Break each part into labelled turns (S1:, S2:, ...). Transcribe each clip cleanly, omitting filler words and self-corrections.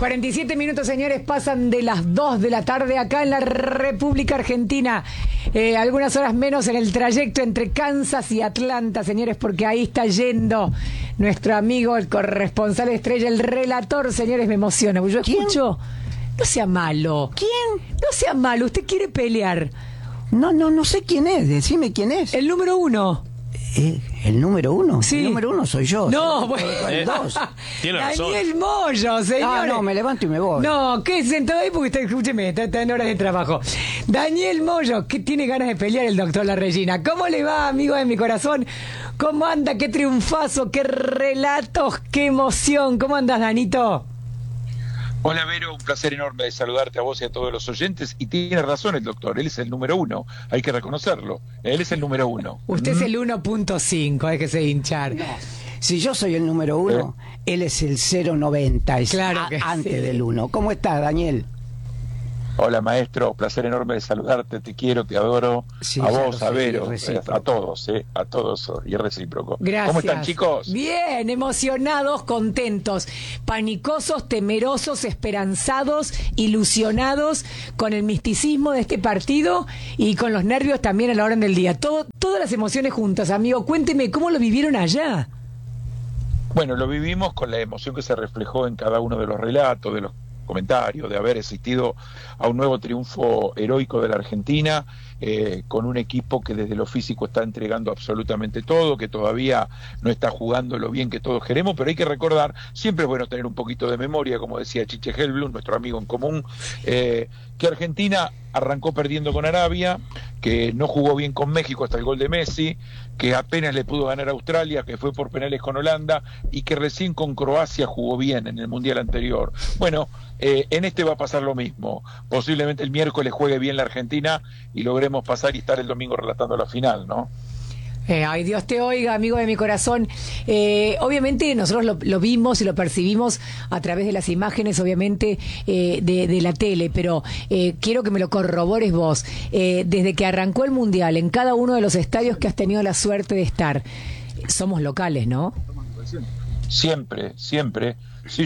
S1: 47 minutos, señores, pasan de las 2 de la tarde acá en la República Argentina. Algunas horas menos en el trayecto entre Kansas y Atlanta, señores, porque ahí está yendo nuestro amigo, el corresponsal estrella, el relator, señores, me emociona. Yo escucho, no sea malo.
S2: ¿Quién?
S1: No sea malo, usted quiere pelear.
S2: No sé quién es, decime quién es.
S1: El número 1.
S2: ¿El número 1?
S1: Sí.
S2: El número 1 soy yo.
S1: No, bueno.
S2: El 2.
S3: Tiene razón.
S1: Daniel Moyo, señor.
S2: No, me levanto y me voy.
S1: No, qué sentado ahí porque escúcheme, está en horas de trabajo. Daniel Moyo, que tiene ganas de pelear el doctor La Regina. ¿Cómo le va, amigo de mi corazón? ¿Cómo anda? Qué triunfazo, qué relatos, qué emoción. ¿Cómo andas, Danito?
S4: Hola, Vero, un placer enorme de saludarte a vos y a todos los oyentes. Y tiene razón el doctor, él es el número 1, hay que reconocerlo. Él es el número 1.
S1: Usted es el 1.5, hay que se hinchar.
S2: No. Si yo soy el número 1, él es el 0.90, es
S1: Claro que
S2: antes
S1: sí.
S2: del 1. ¿Cómo estás, Daniel?
S4: Hola, maestro, placer enorme de saludarte, te quiero, te adoro.
S2: Sí,
S4: a vos,
S2: ya
S4: a
S2: lo sé,
S4: Vero,
S2: recíproco.
S4: a todos, y es recíproco.
S1: Gracias.
S4: ¿Cómo están, chicos?
S1: Bien, emocionados, contentos, panicosos, temerosos, esperanzados, ilusionados con el misticismo de este partido y con los nervios también a la hora del día. Todas las emociones juntas, amigo. Cuénteme, ¿cómo lo vivieron allá?
S4: Bueno, lo vivimos con la emoción que se reflejó en cada uno de los relatos, de los comentarios, de haber asistido a un nuevo triunfo heroico de la Argentina, con un equipo que desde lo físico está entregando absolutamente todo, que todavía no está jugando lo bien que todos queremos, pero hay que recordar, siempre es bueno tener un poquito de memoria, como decía Chiche Helblum, nuestro amigo en común, que Argentina arrancó perdiendo con Arabia, que no jugó bien con México hasta el gol de Messi, que apenas le pudo ganar a Australia, que fue por penales con Holanda, y que recién con Croacia jugó bien en el Mundial anterior. Bueno, en este va a pasar lo mismo. Posiblemente el miércoles juegue bien la Argentina y logremos pasar y estar el domingo relatando la final, ¿no?
S1: Ay, Dios te oiga, amigo de mi corazón. Obviamente nosotros lo vimos y lo percibimos a través de las imágenes, obviamente, de la tele, pero quiero que me lo corrobores vos. Desde que arrancó el Mundial, en cada uno de los estadios que has tenido la suerte de estar, somos locales, ¿no?
S4: Siempre. Sí.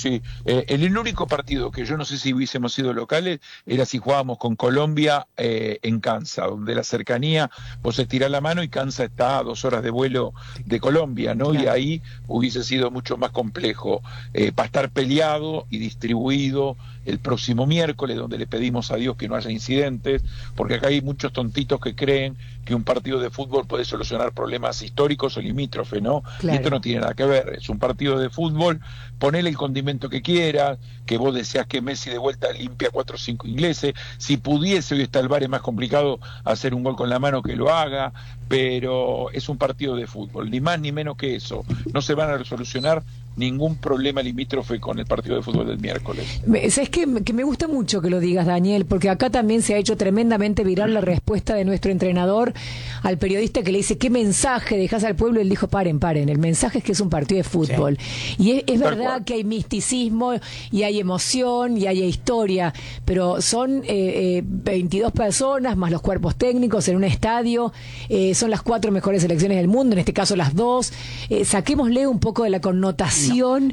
S4: El único partido que yo no sé si hubiésemos sido locales era si jugábamos con Colombia en Kansas, donde la cercanía, vos estirás la mano y Kansas está a 2 horas de vuelo de Colombia, ¿no? Claro. Y ahí hubiese sido mucho más complejo para estar peleado y distribuido el próximo miércoles, donde le pedimos a Dios que no haya incidentes, porque acá hay muchos tontitos que creen que un partido de fútbol puede solucionar problemas históricos o limítrofes, ¿no? Claro. Y esto no tiene nada que ver, es un partido de fútbol, ponele el condimento que quieras, que vos deseás que Messi de vuelta limpia 4 o 5 ingleses, si pudiese, hoy está el VAR, es más complicado hacer un gol con la mano que lo haga, pero es un partido de fútbol, ni más ni menos que eso, no se van a resolucionar ningún problema limítrofe con el partido de fútbol del miércoles.
S1: Es que me gusta mucho que lo digas, Daniel, porque acá también se ha hecho tremendamente viral la respuesta de nuestro entrenador al periodista que le dice, ¿qué mensaje dejas al pueblo? Y él dijo, paren, el mensaje es que es un partido de fútbol. Sí. Y es verdad que hay misticismo y hay emoción y hay historia, pero son 22 personas más los cuerpos técnicos en un estadio, son las 4 mejores selecciones del mundo, en este caso las 2, saquémosle un poco de la connotación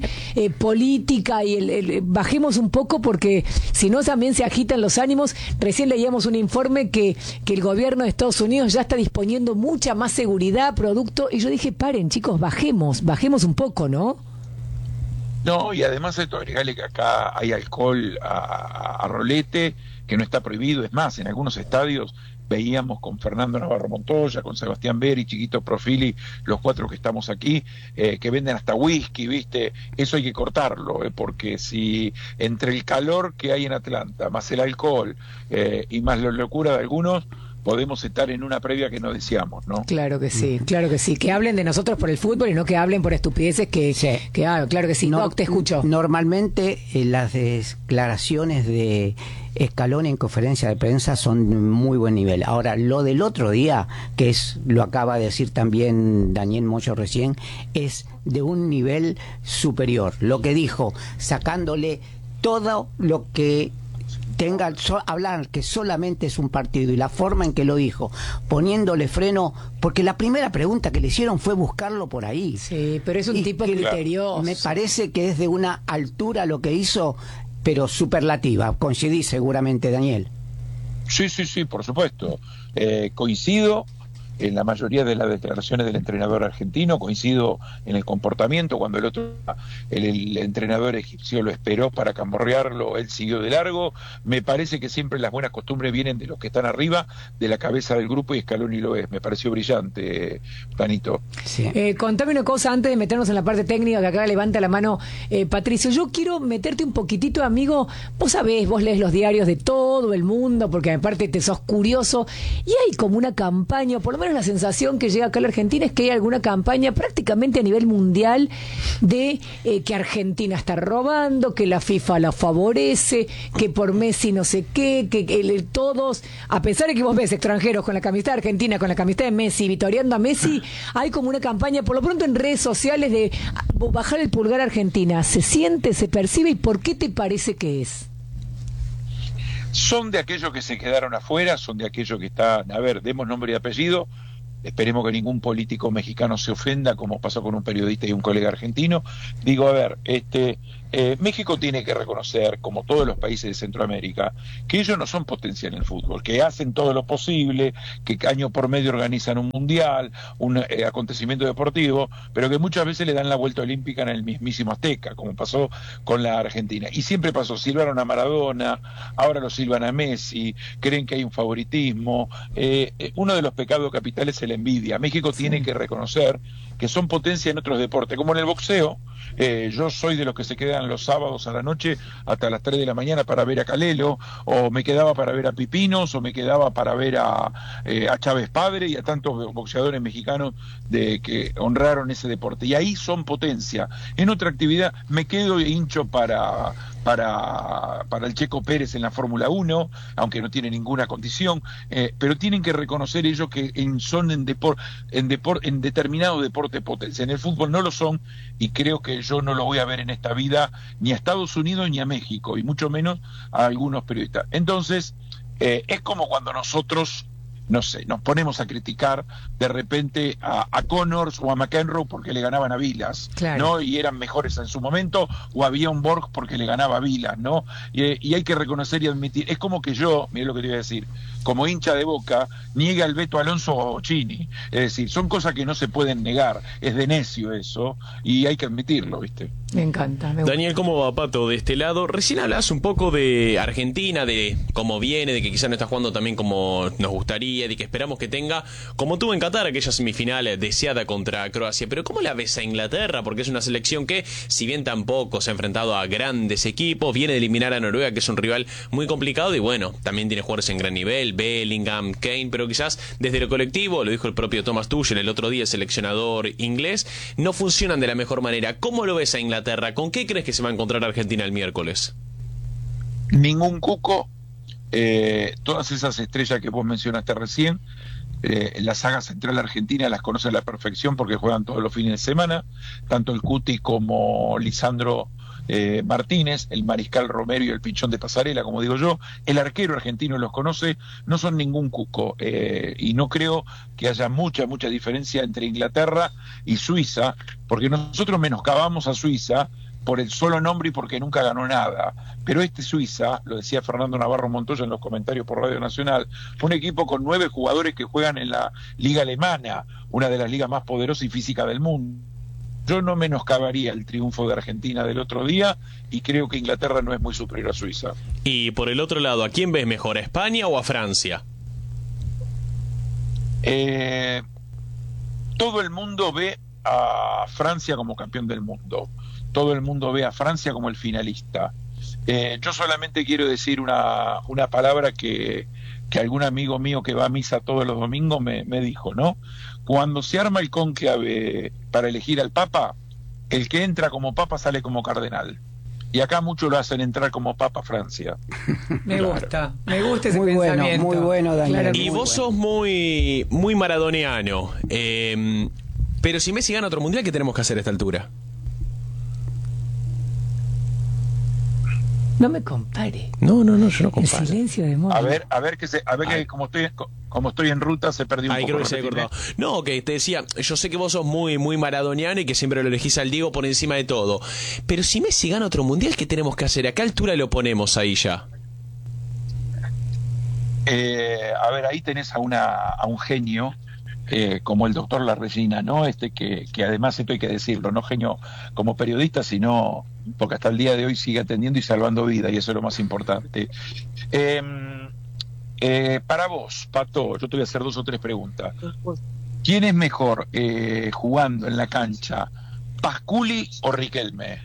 S1: política y bajemos un poco, porque si no también se agitan los ánimos. Recién leíamos un informe que el gobierno de Estados Unidos ya está disponiendo mucha más seguridad, producto, y yo dije, paren chicos, bajemos un poco, ¿no?
S4: No, y además esto, agregale que acá hay alcohol a rolete, que no está prohibido, es más, en algunos estadios veíamos con Fernando Navarro Montoya, con Sebastián Beri, Chiquito Profili, los 4 que estamos aquí, que venden hasta whisky, ¿viste? Eso hay que cortarlo, porque si entre el calor que hay en Atlanta, más el alcohol y más la locura de algunos, podemos estar en una previa que no deseamos, ¿no?
S1: Claro que sí, que hablen de nosotros por el fútbol y no que hablen por estupideces claro que sí. Doc, te escucho.
S2: Normalmente las declaraciones de Scaloni en conferencia de prensa son de muy buen nivel. Ahora, lo del otro día, lo acaba de decir también Daniel Moyo recién, es de un nivel superior. Lo que dijo, sacándole todo lo que hablar que solamente es un partido y la forma en que lo dijo, poniéndole freno, porque la primera pregunta que le hicieron fue buscarlo por ahí.
S1: Sí, pero es un tipo criterioso.
S2: Me parece que es de una altura lo que hizo, pero superlativa. Coincidí seguramente, Daniel.
S4: Sí, por supuesto. Coincido en la mayoría de las declaraciones del entrenador argentino, coincido en el comportamiento, cuando el entrenador egipcio lo esperó para camorrearlo, él siguió de largo. Me parece que siempre las buenas costumbres vienen de los que están arriba, de la cabeza del grupo, y Scaloni lo es. Me pareció brillante, Tanito.
S1: Sí. Contame una cosa antes de meternos en la parte técnica, que acá levanta la mano Patricio. Yo quiero meterte un poquitito, amigo. Vos sabés, vos lees los diarios de todo el mundo, porque aparte te sos curioso, y hay como una campaña, por lo menos la sensación que llega acá a la Argentina es que hay alguna campaña prácticamente a nivel mundial de que Argentina está robando, que la FIFA la favorece, que por Messi no sé qué, que todos, a pesar de que vos ves extranjeros con la camiseta de Argentina, con la camiseta de Messi, vitoreando a Messi, hay como una campaña, por lo pronto en redes sociales, de bajar el pulgar a Argentina. ¿Se siente, se percibe y por qué te parece que es?
S4: Son de aquellos que se quedaron afuera, son de aquellos que están, a ver, demos nombre y apellido, esperemos que ningún político mexicano se ofenda, como pasó con un periodista y un colega argentino. Digo, a ver, México tiene que reconocer, como todos los países de Centroamérica, que ellos no son potencia en el fútbol, que hacen todo lo posible, que año por medio organizan un mundial, un acontecimiento deportivo, pero que muchas veces le dan la vuelta olímpica en el mismísimo Azteca, como pasó con la Argentina. Y siempre pasó, silbaron a Maradona, ahora lo silban a Messi, creen que hay un favoritismo. Uno de los pecados capitales es la envidia. México tiene que reconocer que son potencia en otros deportes, como en el boxeo. Yo soy de los que se quedan los sábados a la noche hasta las 3 de la mañana para ver a Calelo, o me quedaba para ver a Pipinos, o me quedaba para ver a Chávez Padre y a tantos boxeadores mexicanos que honraron ese deporte. Y ahí son potencia. En otra actividad me quedo e hincho para el Checo Pérez en la Fórmula 1, aunque no tiene ninguna condición, pero tienen que reconocer ellos que son en determinado deporte potencia. En el fútbol no lo son, y creo que yo no lo voy a ver en esta vida ni a Estados Unidos ni a México, y mucho menos a algunos periodistas. Entonces, es como cuando nosotros, no sé, nos ponemos a criticar de repente a Connors o a McEnroe porque le ganaban a Vilas, claro, ¿no? Y eran mejores en su momento, o a Bjorn Borg porque le ganaba a Vilas, ¿no? Y hay que reconocer y admitir. Es como que yo, mira lo que te voy a decir, como hincha de Boca, niegue al Beto Alonso o Chini. Es decir, son cosas que no se pueden negar. Es de necio eso, y hay que admitirlo, ¿viste?
S1: Me encanta.
S3: Daniel, ¿cómo va, Pato, de este lado? Recién hablabas un poco de Argentina, de cómo viene, de que quizás no está jugando también como nos gustaría, de que esperamos que tenga, como tuvo en Qatar, aquella semifinal deseada contra Croacia. Pero ¿cómo la ves a Inglaterra? Porque es una selección que, si bien tampoco se ha enfrentado a grandes equipos, viene de eliminar a Noruega, que es un rival muy complicado, y bueno, también tiene jugadores en gran nivel, Bellingham, Kane, pero quizás desde lo colectivo, lo dijo el propio Thomas Tuchel el otro día, el seleccionador inglés, no funcionan de la mejor manera. ¿Cómo lo ves a Inglaterra? ¿Con qué crees que se va a encontrar Argentina el miércoles?
S4: Ningún cuco. Todas esas estrellas que vos mencionaste recién, la saga central argentina las conoce a la perfección porque juegan todos los fines de semana, tanto el Cuti como Lisandro Martínez, el Mariscal Romero y el Pichón de Pasarela, como digo yo. El arquero argentino los conoce, no son ningún cuco, y no creo que haya mucha diferencia entre Inglaterra y Suiza, porque nosotros menoscabamos a Suiza por el solo nombre y porque nunca ganó nada. Pero Suiza, lo decía Fernando Navarro Montoya en los comentarios por Radio Nacional, fue un equipo con 9 jugadores que juegan en la liga alemana, una de las ligas más poderosas y físicas del mundo. Yo no menoscabaría el triunfo de Argentina del otro día, y creo que Inglaterra no es muy superior a Suiza.
S3: Y por el otro lado, ¿a quién ves mejor, a España o a Francia?
S4: Todo el mundo ve a Francia como campeón del mundo. Todo el mundo ve a Francia como el finalista. Yo solamente quiero decir una palabra que algún amigo mío que va a misa todos los domingos me dijo, ¿no? Cuando se arma el cónclave para elegir al Papa, el que entra como Papa sale como cardenal. Y acá muchos lo hacen entrar como Papa Francia.
S1: Me gusta ese
S2: muy
S1: pensamiento.
S2: Muy bueno, Daniel.
S1: Claro,
S3: y vos sos muy maradoniano. Pero si Messi gana otro mundial, ¿qué tenemos que hacer a esta altura?
S1: No me compare.
S3: No, yo no
S1: El
S3: comparo.
S1: silencio de Mono.
S4: A ver que como estoy en ruta se perdió un
S3: Ahí
S4: poco.
S3: creo que se había
S4: repetime.
S3: acordado. No, que te decía, yo sé que vos sos muy, muy maradoniano y que siempre lo elegís al Diego por encima de todo. Pero si Messi gana otro mundial, ¿qué tenemos que hacer? ¿A qué altura lo ponemos ahí ya?
S4: A ver, ahí tenés a un genio como el doctor La Regina, ¿no? Que además esto hay que decirlo, no genio como periodista, sino porque hasta el día de hoy sigue atendiendo y salvando vida, y eso es lo más importante. Para vos, Pato, yo te voy a hacer 2 o 3 preguntas. ¿Quién es mejor jugando en la cancha, Pasculi o Riquelme?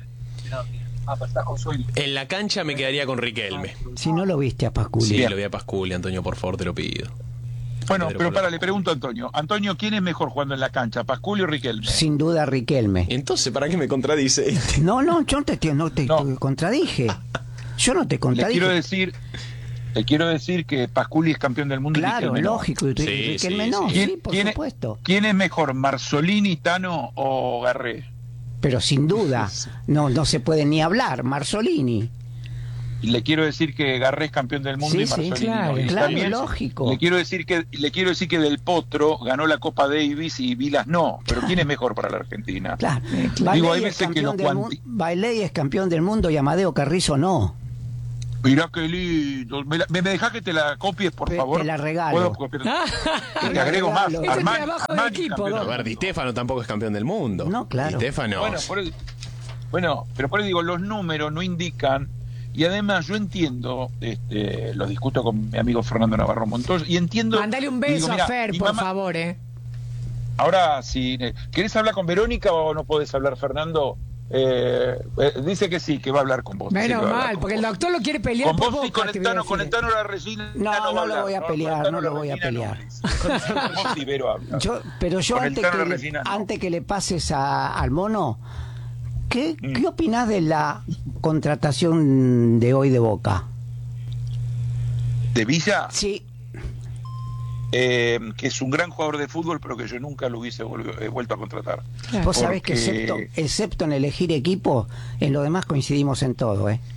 S3: En la cancha me quedaría con Riquelme.
S2: Si no lo viste a Pasculi.
S3: Sí,
S4: Bien.
S3: lo vi a Pasculi, Antonio, por favor, te lo pido.
S4: Bueno,
S3: Pedro,
S4: pero
S3: por la-
S4: le pregunto a Antonio. Antonio, ¿quién es mejor jugando en la cancha, Pasculi o Riquelme?
S2: Sin duda Riquelme.
S3: Entonces, ¿para qué me contradice?
S2: No, yo no te
S4: No.
S2: contradije. Yo no te
S4: Le
S2: contradije.
S4: quiero decir que Pasculi es campeón del mundo y
S2: Claro,
S4: Riquelme no.
S2: lógico. Y
S3: Sí,
S2: Riquelme
S3: sí,
S2: no,
S3: sí.
S2: sí, por supuesto.
S4: ¿Quién es mejor, Marzolini, Tano o Garré?
S2: Pero sin duda, no se puede ni hablar. Marzolini.
S4: Y le quiero decir que Garré es campeón del mundo
S2: Sí,
S4: y
S2: sí,
S4: Marzolini
S1: claro,
S4: no. Y
S2: claro,
S4: también
S2: lógico.
S4: Le quiero decir que Del Potro ganó la Copa Davis y Vilas no. Pero ¿quién es mejor para la Argentina?
S2: Claro.
S4: Digo, hay
S2: Bailey es
S4: veces que
S2: campeón
S4: lo
S2: del Bailey es campeón del mundo y Amadeo Carrizo no.
S4: Mirá qué lindo. ¿Me dejás que te la copies, por favor?
S2: Te la regalo.
S4: ¿Puedo copiar? Te agrego más.
S2: Ese
S1: es el
S4: Armani-
S1: trabajo de
S4: Armani
S1: equipo,
S4: campeón
S1: ¿no?
S3: A
S4: del
S3: ver,
S4: mundo.
S3: Di Stefano tampoco es campeón del mundo.
S2: No, claro.
S3: Di Stefano.
S4: Pero por eso digo, los números no indican, y además yo entiendo, lo discuto con mi amigo Fernando Navarro Montoya, y entiendo...
S1: Mándale un
S4: y
S1: beso
S4: digo,
S1: a
S4: mirá,
S1: Fer,
S4: mi
S1: por
S4: mamá-
S1: favor,
S4: Ahora, si ¿querés hablar con Verónica o no podés hablar, Fernando? Dice que sí, que va a hablar con vos. Dice
S1: Menos
S4: que va a hablar
S1: mal,
S4: con
S1: porque el
S4: vos.
S1: doctor lo quiere pelear
S4: Con
S1: por
S4: vos y
S1: Boca,
S4: con
S1: te
S4: el
S1: voy a
S4: Tano,
S1: decir.
S4: con el Tano la Regina
S2: No,
S4: va a
S2: no lo
S4: hablar,
S2: voy a
S4: con
S2: pelear,
S4: el Tano
S2: no lo
S4: la
S2: voy a
S4: Regina no.
S2: pelear.
S4: Con vos y Vero habla.
S2: Pero yo
S4: Con el Tano Regina, no.
S2: antes que le pases al mono, ¿qué opinás de la contratación de hoy de Boca?
S4: ¿De Villa?
S2: Sí,
S4: Que es un gran jugador de fútbol, pero que yo nunca lo hubiese vuelto a contratar.
S2: vos sabés que
S4: Porque-
S2: excepto en elegir equipo, en lo demás coincidimos en todo, ¿eh?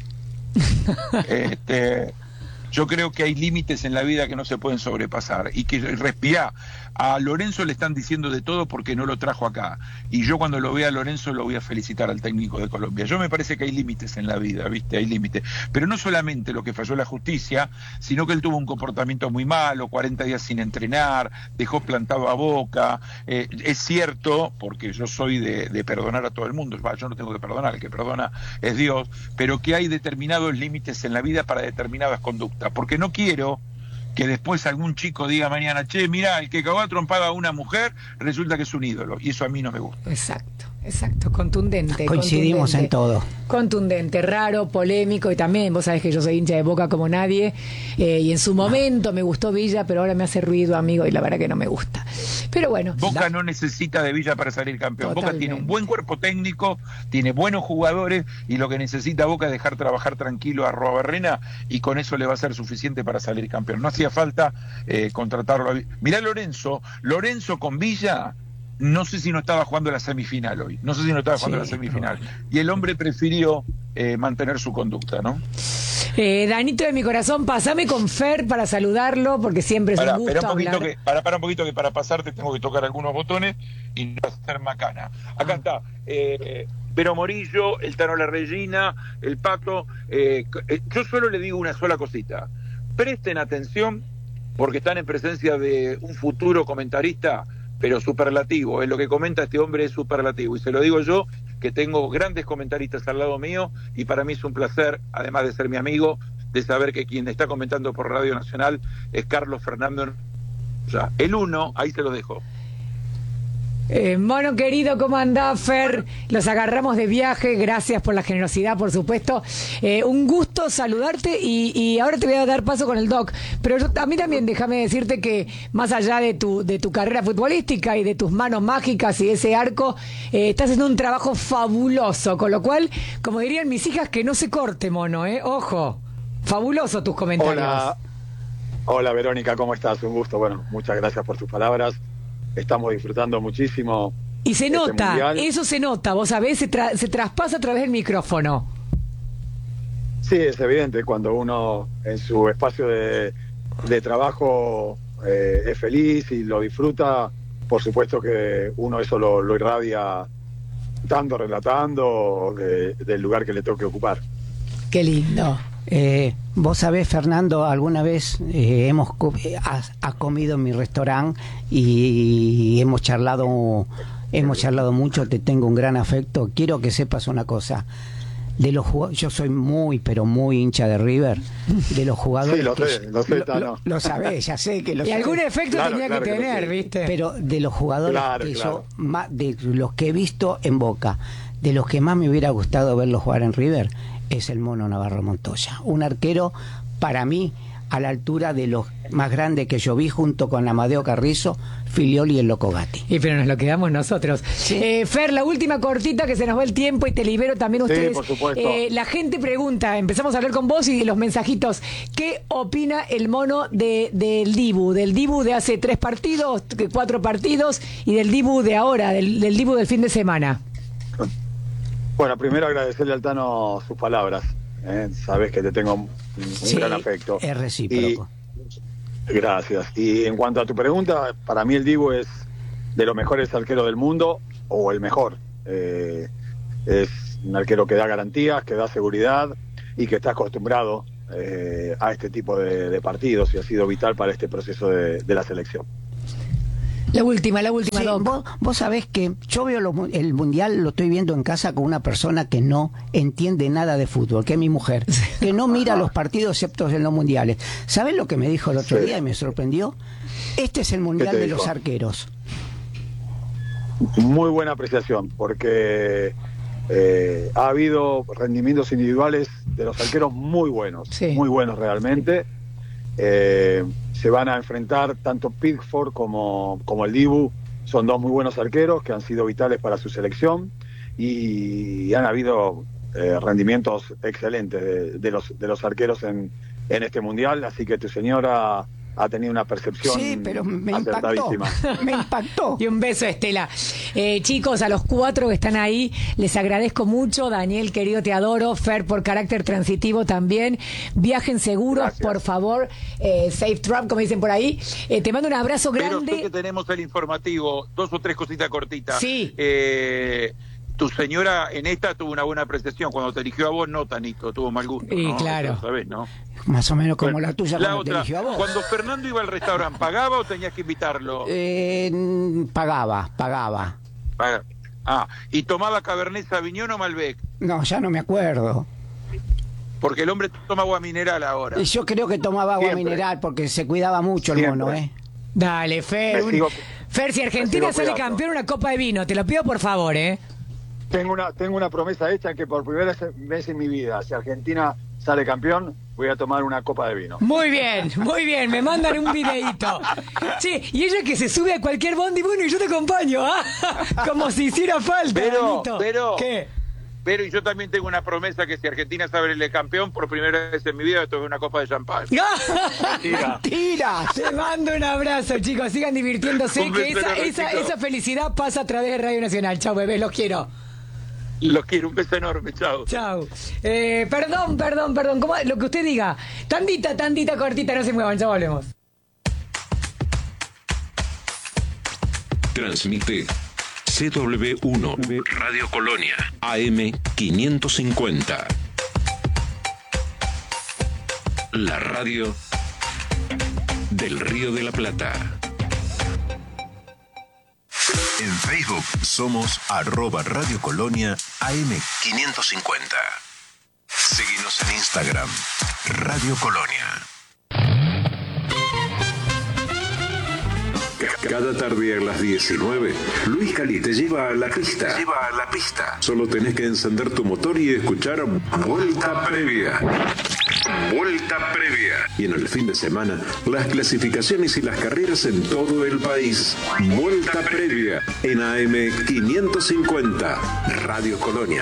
S4: Yo creo que hay límites en la vida que no se pueden sobrepasar y que respirá. A Lorenzo le están diciendo de todo porque no lo trajo acá, y yo cuando lo vea a Lorenzo lo voy a felicitar al técnico de Colombia. Yo me parece que hay límites en la vida, ¿viste? Hay límites, pero no solamente lo que falló la justicia, sino que él tuvo un comportamiento muy malo, 40 días sin entrenar, dejó plantado a Boca. Es cierto, porque yo soy de perdonar a todo el mundo, yo no tengo que perdonar, el que perdona es Dios, pero que hay determinados límites en la vida para determinadas conductas, porque no quiero que después algún chico diga mañana, che, mirá, el que cagó a trompada a una mujer resulta que es un ídolo, y eso a mí no me gusta.
S1: Exacto, contundente.
S2: Coincidimos en todo.
S1: Contundente, raro, polémico, y también, vos sabés que yo soy hincha de Boca como nadie, y en su momento me gustó Villa, pero ahora me hace ruido, amigo, y la verdad que no me gusta. Pero bueno.
S4: Boca no necesita de Villa para salir campeón.
S1: Totalmente.
S4: Boca tiene un buen cuerpo técnico, tiene buenos jugadores, y lo que necesita Boca es dejar trabajar tranquilo a Arruabarrena, y con eso le va a ser suficiente para salir campeón. No hacía falta contratarlo. Mirá Lorenzo con Villa, no sé si no estaba jugando la semifinal hoy, y el hombre prefirió mantener su conducta, ¿no?
S1: Danito de mi corazón, pasame con Fer para saludarlo, porque siempre es un gusto
S4: Espera un poquito
S1: hablar.
S4: para un poquito que para pasarte tengo que tocar algunos botones y no hacer macana. Acá está, Pero Morillo, el Tano La Regina, el Pato. Yo solo le digo una sola cosita: presten atención, porque están en presencia de un futuro comentarista, pero superlativo. Lo que comenta este hombre es superlativo, y se lo digo yo, que tengo grandes comentaristas al lado mío, y para mí es un placer, además de ser mi amigo, de saber que quien está comentando por Radio Nacional es Carlos Fernando. Ya, el uno, ahí se lo dejo.
S1: Mono querido, ¿cómo andás, Fer? Los agarramos de viaje, gracias por la generosidad, por supuesto. Un gusto saludarte, y ahora te voy a dar paso con el Doc. Pero a mí también déjame decirte que más allá de tu carrera futbolística y de tus manos mágicas y de ese arco, estás haciendo un trabajo fabuloso, con lo cual, como dirían mis hijas, que no se corte, Mono, Ojo, fabuloso tus comentarios.
S5: Hola Verónica, ¿cómo estás? Un gusto, bueno, muchas gracias por tus palabras. Estamos disfrutando muchísimo.
S1: Y se nota,
S5: mundial.
S1: eso se nota, vos sabés, se traspasa a través del micrófono.
S5: Sí, es evidente, cuando uno en su espacio de trabajo es feliz y lo disfruta, por supuesto que uno eso lo irradia dando, relatando del lugar que le toque ocupar.
S1: Qué lindo.
S2: Vos sabés, Fernando, alguna vez has comido en mi restaurante y hemos charlado mucho, te tengo un gran afecto. Quiero que sepas una cosa. Yo soy muy, pero muy hincha de River. De los jugadores.
S5: Sí, lo sé,
S2: lo sabés, ya sé que lo
S1: Y
S2: sabés.
S1: algún efecto tenía
S5: claro
S1: que tener,
S5: sí.
S1: ¿viste?
S2: Pero de los jugadores
S5: Claro.
S2: de los que he visto en Boca, de los que más me hubiera gustado verlos jugar en River, es el Mono Navarro Montoya. Un arquero, para mí, a la altura de los más grandes que yo vi, junto con Amadeo Carrizo, Filioli y el Loco Gatti.
S1: Y pero nos lo quedamos nosotros.
S2: Sí.
S1: Fer, la última cortita que se nos va el tiempo y te libero también
S5: Sí,
S1: ustedes.
S5: por supuesto.
S1: La gente pregunta, empezamos a hablar con vos y de los mensajitos. ¿Qué opina el Mono del Dibu? Del Dibu de hace 3 partidos, 4 partidos y del Dibu de ahora, del Dibu del fin de semana.
S5: Bueno, primero agradecerle al Tano sus palabras. Sabes que te tengo un gran afecto.
S2: Es recíproco.
S5: Gracias. Y en cuanto a tu pregunta, para mí el Dibu es de los mejores arqueros del mundo, o el mejor. Es un arquero que da garantías, que da seguridad y que está acostumbrado a este tipo de partidos y ha sido vital para este proceso de la selección.
S1: La última,
S2: Sí,
S1: Doc.
S2: vos sabés que yo veo el Mundial, lo estoy viendo en casa con una persona que no entiende nada de fútbol, que es mi mujer, que no mira los partidos excepto en los mundiales. ¿Sabés lo que me dijo el otro día y me sorprendió? Este es el Mundial de los arqueros.
S5: Muy buena apreciación, porque ha habido rendimientos individuales de los arqueros muy buenos, muy buenos realmente. Se van a enfrentar tanto Pickford como el Dibu, son dos muy buenos arqueros que han sido vitales para su selección y han habido rendimientos excelentes de los arqueros en este mundial, así que tu señora ha tenido una percepción acertadísima.
S2: Me impactó.
S1: Y un beso, Estela. Chicos, a los 4 que están ahí, les agradezco mucho. Daniel, querido, te adoro. Fer, por carácter transitivo también. Viajen seguros, gracias. Por favor. Safe trap, como dicen por ahí. Te mando un abrazo grande.
S4: Pero sé que tenemos el informativo. 2 o 3 cositas cortitas.
S1: Sí.
S4: Tu señora en esta tuvo una buena apreciación. Cuando te eligió a vos, no, Tanito, tuvo mal gusto.
S1: Sí,
S4: ¿no?
S1: claro.
S4: Eso sabés, ¿no?
S2: Más o menos como la tuya cuando te eligió a vos.
S4: Cuando Fernando iba al restaurante, ¿pagaba o tenías que invitarlo?
S2: Pagaba.
S4: ¿Y tomaba Cabernet Sauvignon o Malbec?
S2: No, ya no me acuerdo.
S4: Porque el hombre toma agua mineral ahora.
S2: Y yo creo que tomaba agua mineral porque se cuidaba mucho el mono,
S1: Dale, Fer. Fer, si Argentina sale campeón, una copa de vino. Te lo pido por favor,
S5: Tengo una promesa hecha que por primera vez en mi vida, si Argentina sale campeón, voy a tomar una copa de vino.
S1: Muy bien, me mandan un videíto. Sí, y ella que se sube a cualquier bondi, bueno, y yo te acompaño, como si hiciera falta.
S4: Pero,
S1: ¿qué?
S4: Pero y yo también tengo una promesa que si Argentina sale campeón, por primera vez en mi vida tomé una copa de champán.
S2: ¡Mentira!
S1: Te mando un abrazo, chicos, sigan divirtiéndose, que esa felicidad pasa a través de Radio Nacional. Chau, bebés, los quiero.
S4: Los quiero, un beso enorme, chao.
S1: Chao. Perdón, ¿cómo? Lo que usted diga. Tandita, cortita, no se muevan, ya volvemos.
S6: Transmite CW1 Radio Colonia AM 550. La radio del Río de la Plata. En Facebook somos @Radio Colonia AM550. Síguenos en Instagram, Radio Colonia. Cada tarde a las 19, Luis Cali te lleva a la pista. Solo tenés que encender tu motor y escuchar Vuelta Previa. Y en el fin de semana, las clasificaciones y las carreras en todo el país. Vuelta Previa en AM550, Radio Colonia.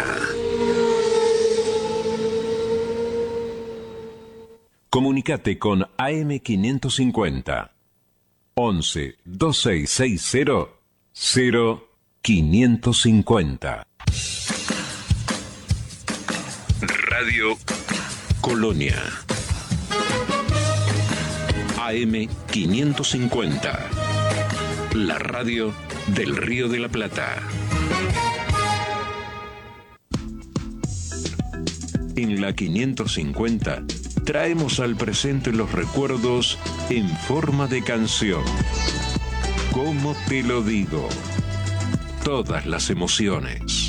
S6: Comunicate con AM550. 11 2660 0550. Radio Colonia. AM 550. La radio del Río de la Plata. En la 550 traemos al presente los recuerdos en forma de canción. ¿Cómo te lo digo? Todas las emociones.